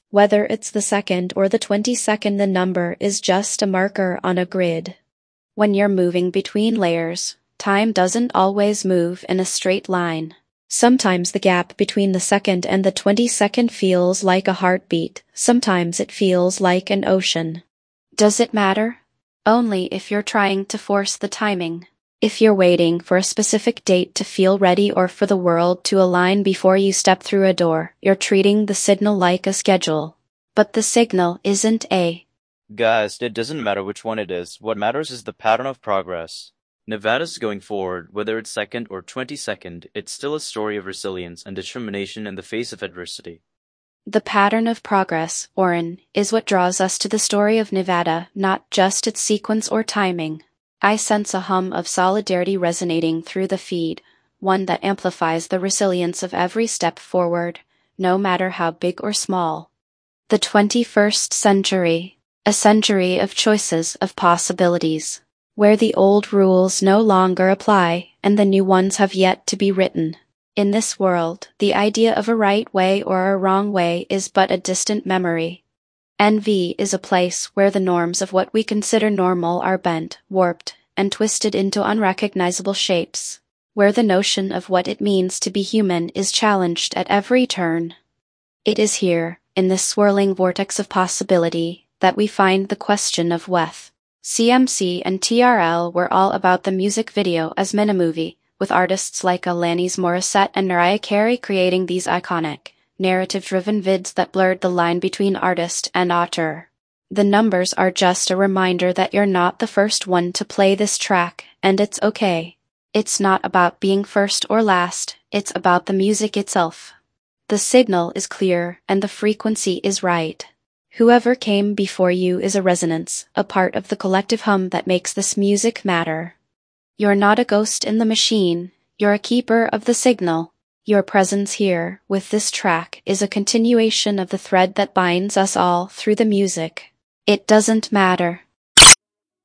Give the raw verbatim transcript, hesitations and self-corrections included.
Whether it's the second or the twenty-second, the number is just a marker on a grid. When you're moving between layers, time doesn't always move in a straight line. Sometimes the gap between the second and the twenty-second feels like a heartbeat, sometimes it feels like an ocean. Does it matter? Only if you're trying to force the timing. If you're waiting for a specific date to feel ready or for the world to align before you step through a door, you're treating the signal like a schedule. But the signal isn't a. Guys, it doesn't matter which one it is. What matters is the pattern of progress. Nevada's going forward, whether it's second or twenty-second, it's still a story of resilience and determination in the face of adversity. The pattern of progress, Oren, is what draws us to the story of Nevada, not just its sequence or timing. I sense a hum of solidarity resonating through the feed, one that amplifies the resilience of every step forward, no matter how big or small. The twenty-first century, a century of choices, of possibilities, where the old rules no longer apply and the new ones have yet to be written. In this world, the idea of a right way or a wrong way is but a distant memory. N V is a place where the norms of what we consider normal are bent, warped, and twisted into unrecognizable shapes, where the notion of what it means to be human is challenged at every turn. It is here, in this swirling vortex of possibility, that we find the question of worth. C M C and T R L were all about the music video as mini-movie, with artists like Alanis Morissette and Mariah Carey creating these iconic, narrative-driven vids that blurred the line between artist and auteur. The numbers are just a reminder that you're not the first one to play this track, and it's okay. It's not about being first or last, it's about the music itself. The signal is clear and the frequency is right. Whoever came before you is a resonance, a part of the collective hum that makes this music matter. You're not a ghost in the machine, you're a keeper of the signal. Your presence here, with this track, is a continuation of the thread that binds us all through the music. It doesn't matter